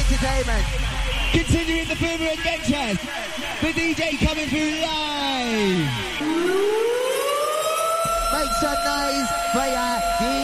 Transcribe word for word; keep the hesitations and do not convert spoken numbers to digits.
Entertainment. Continuing the further adventures. The D J coming through live. Make some noise for ya.